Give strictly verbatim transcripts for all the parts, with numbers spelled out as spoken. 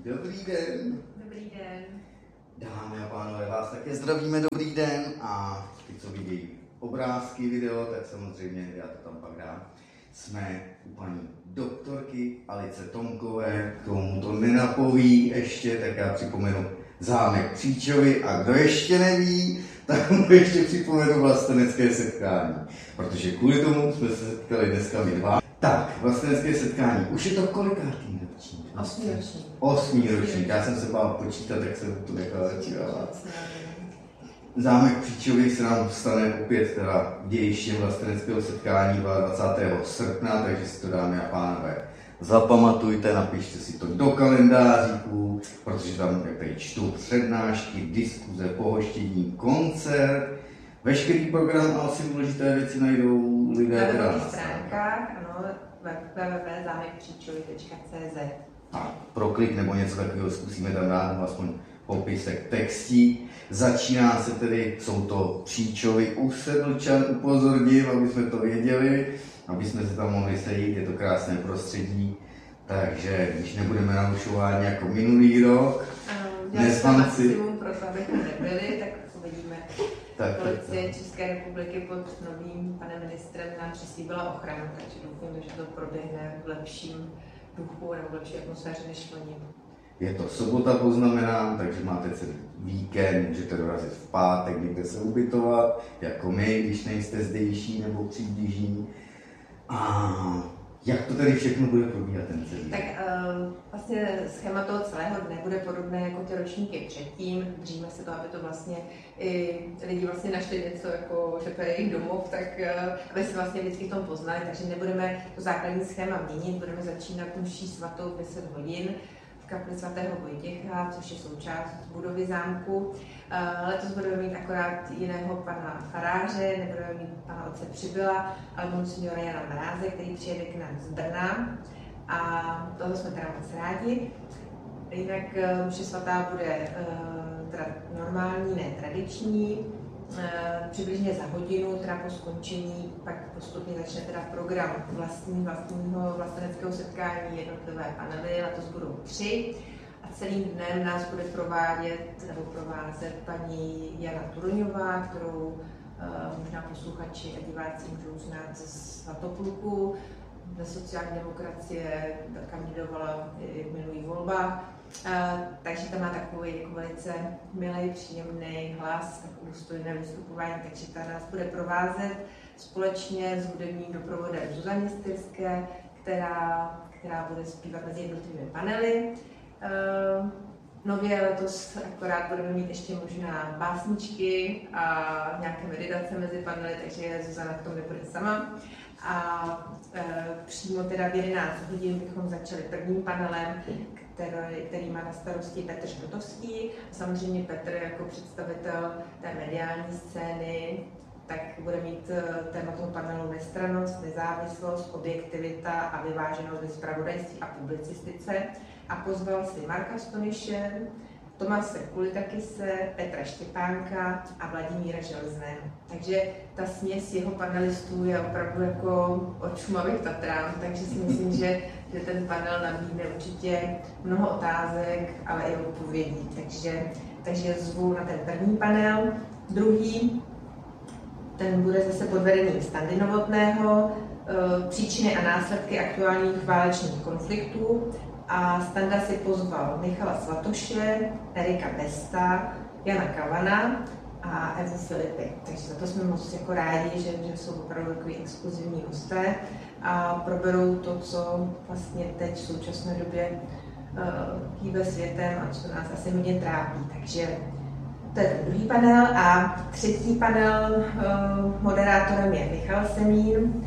Dobrý den. Dobrý den. Dámy a pánové, vás také zdravíme, dobrý den. A ty, co vidějí obrázky, video, tak samozřejmě, já to tam pak dám. Jsme u paní doktorky Alice Tomkové, k tomu to nenapoví ještě, tak já připomenu zámek Příčovy a kdo ještě neví, tak mu ještě připomenu vlastenecké setkání, protože kvůli tomu jsme se setkali dneska my dva. Tak, vlastenecké setkání, už je to kolikátý ročník? Osmý ročník. Osmý ročník, já jsem se bál počítat, tak jsem to nechal začívat. Zámek Příčovy se nám stane opět teda dějištěm vlasteneckého setkání dvacátého druhého srpna, takže si to, dámy a pánové, zapamatujte, napište si to do kalendáříků, protože tam je čtu přednášky, diskuze, pohoštění, koncert, veškerý program a asi důležité věci najdou lidé teda na stránkách, ano, w w w tečka zámek příčovy tečka c z. A pro klik nebo něco takového zkusíme tam dát, aspoň popisek textí. Začíná se tedy, jsou to Příčovy u Sedlčan, upozorním, aby jsme to věděli, aby jsme se tam mohli sejít, je to krásné prostředí, takže když nebudeme narušováni jako minulý rok, nezvanci. Maximum pro to, abychom nebyli, tak uvidíme. Tak, Policie tak, tak. České republiky pod novým panem ministrem nám přislíbila ochranu, takže doufám, že to proběhne v lepším duchu nebo v lepší atmosféře než loni. Je to sobota poznamená, takže máte celý víkend, můžete dorazit v pátek, někde se ubytovat, jako my, když nejste zdejší nebo přiblížní. A jak to tady všechno bude probíhat ten celý? Tak uh, vlastně schéma toho celého dne bude podobné jako ty ročníky předtím. Držíme se to, aby to vlastně i lidi vlastně našli něco, jako, že to je jejich domov, tak uh, aby se vlastně vždycky v tom poznali, takže nebudeme to základní schéma měnit, budeme začínat mší svatou v deset hodin v kapli svatého Vojtěcha, což je součást budovy zámku. Uh, letos budeme mít akorát jiného pana faráře, nebudeme mít pana otce Přibyla, ale monsignora Jana Mráze, který přijede k nám z Brna. A toho jsme teda moc rádi. Jinak uh, mše svatá bude uh, teda normální, ne tradiční. Uh, přibližně za hodinu, teda po skončení, pak postupně začne teda program vlastní, vlastního vlasteneckého setkání, jednotlivé panely, letos budou tři. A celým dnem nás bude provádět nebo provázet paní Jana Turoňová, kterou uh, možná posluchači a diváci můžou znát ze Svatopluku, ze sociální demokracie, kandidovala i v minulých volbách. Uh, takže tam má takový jako velice milý, příjemný hlas, takový důstojné vystupování, takže ta nás bude provázet společně s hudebním doprovodem Zuzany Styrské, která, která bude zpívat mezi jednotlivými panely. Uh, nově letos akorát budeme mít ještě možná básničky a nějaké meditace mezi panely, takže Zuzana v tom nebude sama. A uh, přímo teda v jedenáct hodin bychom začali prvním panelem, který, který má na starosti Petr Škotovský. Samozřejmě Petr jako představitel té mediální scény, tak bude mít téma toho panelu nestrannost, nezávislost, objektivita a vyváženost ve zpravodajství a publicistice. A pozval si Marka Stoniše, Tomase Kulitakise, Petra Štěpánka a Vladimíra Železného. Takže ta směs jeho panelistů je opravdu jako od Šumavy k Tatrám, takže si myslím, že, že ten panel nabídne určitě mnoho otázek, ale i odpovědí. Takže, takže zvu na ten první panel. Druhý, ten bude zase pod vedením Standy Novotného, příčiny a následky aktuálních válečných konfliktů. A Standa si pozval Michala Svatoše, Erika Besta, Jana Kavana a Evu Filipy. Takže za to jsme moc jako rádi, že, že jsou opravdu takový exkluzivní hosté a proberou to, co vlastně teď v současné době uh, hýbe světem a co nás asi hodně trápí. Takže to je ten druhý panel a třetí panel uh, moderátorem je Michal Semín.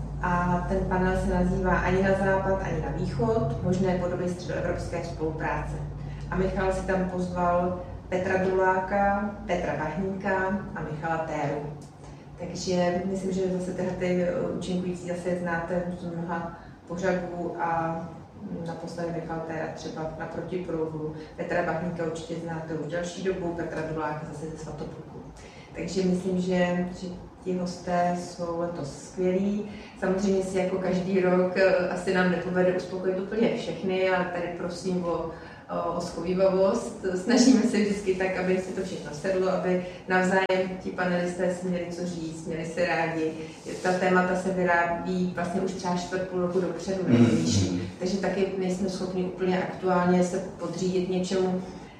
A ten panel se nazývá Ani na západ, ani na východ, možné podoby středoevropské spolupráce. A Michal si tam pozval Petra Duláka, Petra Bahníka a Michala Téru. Takže myslím, že zase tyhle ty účinkující zase znáte z mnoha pořadů a naposledy Michal Téra třeba na protiproudu. Petra Bahníka určitě znáte už další dobu, Petra Duláka zase ze Svatopluku. Takže myslím, že, že ti hosté jsou letos skvělí. Samozřejmě si jako každý rok asi nám nepovede uspokojit úplně všechny, ale tady prosím o, o schovívavost. Snažíme se vždycky tak, aby se to všechno sedlo, aby navzájem ti panelisté si měli co říct, měli se rádi. Ta témata se vyrábí vlastně už třeba čtvrt půl roku dopředu, nejbližší, takže taky nejsme schopni úplně aktuálně se podřídit něčemu.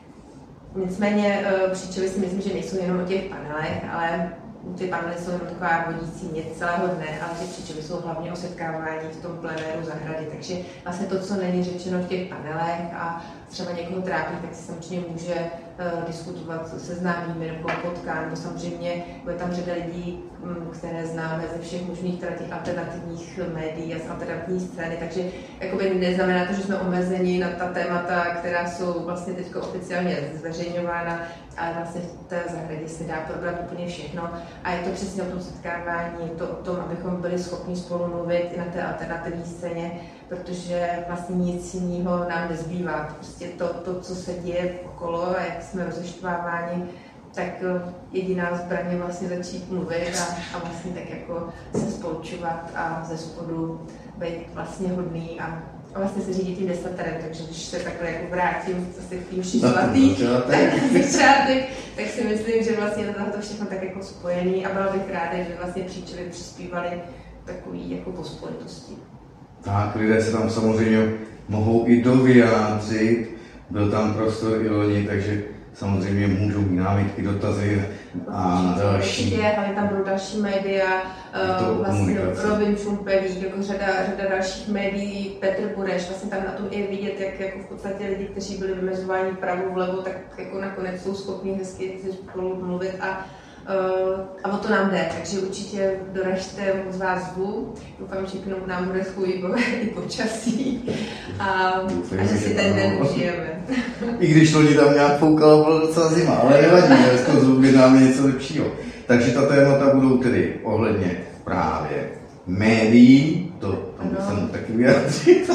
Nicméně příčely si myslím, že nejsou jenom o těch panelech, ale ty panely jsou jenom taková vodící měď celého dne, ale ty příčely jsou hlavně o setkávání v tom plenéru zahrady. Takže vlastně to, co není řečeno v těch panelech a třeba někoho trápí, tak si samozřejmě může uh, diskutovat se známými nebo potkán, nebo samozřejmě bude tam řada lidí, um, které známe ze všech možných teda těch alternativních médií a z alternativní scény, takže jakoby neznamená to, že jsme omezeni na ta témata, která jsou vlastně teď oficiálně zveřejňována, ale vlastně v té zahradě se dá probrat úplně všechno a je to přesně o tom setkávání, je to o tom, abychom byli schopni spolu mluvit i na té alternativní scéně, protože vlastně nic jiného nám nezbývá. Prostě to, to, co se děje okolo a jak jsme rozeštváváni, tak jediná zbraň je vlastně začít mluvit a, a vlastně tak jako se spolčovat a ze spodu být vlastně hodný a a vlastně se řídí tím desaterem, takže když se takhle jako vrátím zase k tím šestletý, tak začátek, tak si myslím, že vlastně na to všechno tak jako spojený a byla bych ráda, že vlastně příčely přispívaly takový jako pospolitosti. Tak, lidé se tam samozřejmě mohou i dovyjádřit, byl tam prostor i loni, takže samozřejmě můžou mít námitky, dotazy a na další. Určitě, ale tam budou další média, uh, vlastně Robin Šumpelík, jako řada, řada dalších médií, Petr Bureš, vlastně tam na tom je vidět, jak jako v podstatě lidi, kteří byli vymezováni vpravo, vlevo, tak jako nakonec jsou schopní hezky spolu mluvit a Uh, a o to nám jde, takže určitě doražte, moc vás zvu. Doufám, že k nám bude chůjibové i počasí a, a že si ten den užijeme. I když loni tam nějak foukala, byla docela zima, ale nevadí, že to zůbědáme něco lepšího. Takže ta témata budou tedy ohledně právě médií, to tam jsem taky vyjádřit,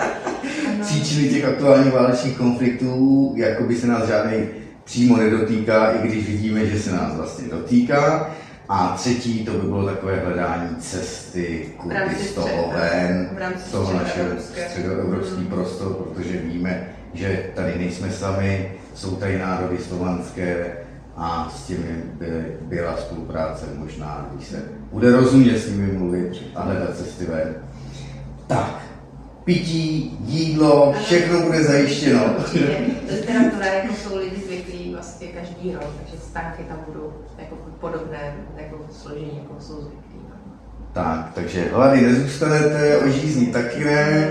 příčiny těch aktuálních válečných konfliktů, jako by se nás žádnej přímo nedotýká, i když vidíme, že se nás vlastně dotýká. A třetí, to by bylo takové hledání cesty kudy z toho ven, z toho našeho středoevropský prostor, protože víme, že tady nejsme sami, jsou tady národy slovanské a s těmi by, byla spolupráce možná, když se bude rozumět s nimi mluvit a hledat cesty ven. Tak. Pití, jídlo, všechno bude zajištěno. Literatura, jako jsou lidi zvyklí vlastně každý rok, takže stánky tam budou jako podobné jako složení, jako jsou zvyklí. Tak, takže hlady nezůstanete, ožízní taky ne.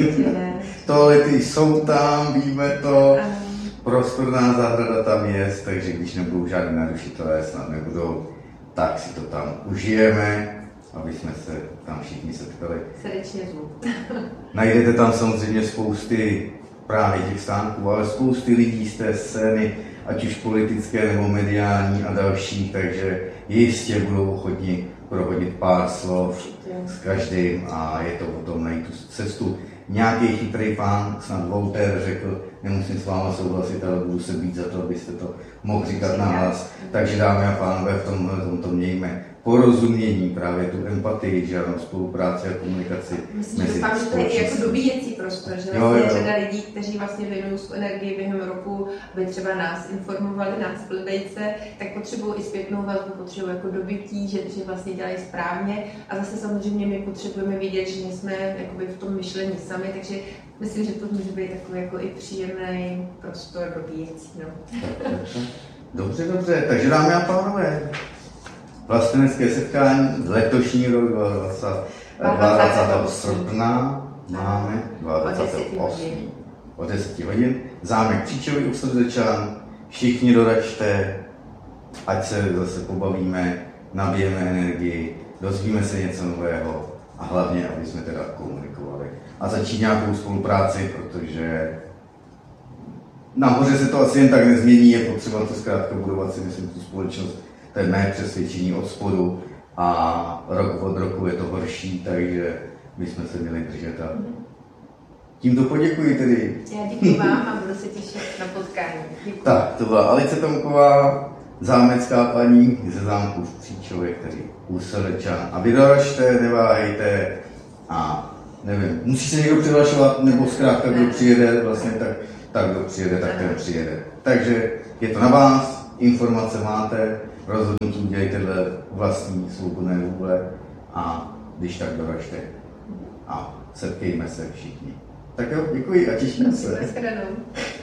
Toalety jsou tam, víme to. Prostorná zahrada tam je, takže když nebudou žádný narušitelé, snad nebudou, tak si to tam užijeme, aby jsme se tam všichni setkali. Srdečně zvu. Najdete tam samozřejmě spousty právě těch stánků, ale spousty lidí z té scény, ať už politické nebo mediální a další, takže jistě budou ochotni prohodit pár slov s každým a je to o tom najít tu cestu. Nějaký chytrý pán, snad Voltaire, řekl, nemusím s váma souhlasit, ale budu se být za to, abyste to mohl říkat nahlas. Takže dámy a pánové, v tomhle tomto mějme porozumění, právě tu empatii, žádnou spolupráci a komunikaci. Myslím, že tam to je jako dobíjecí prostor, že vlastně je řada lidí, kteří vlastně věnují svou energii během roku, aby třeba nás informovali, nás plebejce, tak potřebují i zpětnou vazbu, potřebují jako dobytí, že, že vlastně dělají správně a zase samozřejmě my potřebujeme vidět, že jsme jakoby v tom myšlení sami, takže myslím, že to může být takový jako i příjemný prostor dobíjecí. No. Dobře, dobře, takže dámy a pánové, vlastenecké setkání letošní rok dvacátého srpna máme dvacátého osmého o deseti hodin. Zámek Příčový u Srdečan, všichni doračte, ať se zase pobavíme, nabijeme energii, dozvíme se něco nového a hlavně, aby jsme teda komunikovali a začít nějakou spolupráci, protože nahoře se to asi jen tak nezmění, je potřeba to zkrátka budovat si, myslím, tu společnost. To je mé přesvědčení od spodu a rok od roku je to horší, takže bychom se měli držet a tímto poděkuji tedy. Já děkuji vám a budu se těšit na potkání. Děkuji. Tak, to byla Alice Tomková, zámecká paní ze zámku v Příčově, který u Srdečan. A vy doražte, neváhejte a nevím, musí se někdo přihlašovat, nebo zkrátka, kdo přijede, vlastně tak tak kdo přijede, tak ten přijede. Takže je to na vás, informace máte, rozhodnutí udělejte dle vlastní svobodné vůle a když tak doražte. A setkejme se všichni. Tak jo, děkuji a těšíme se. Nashledanou.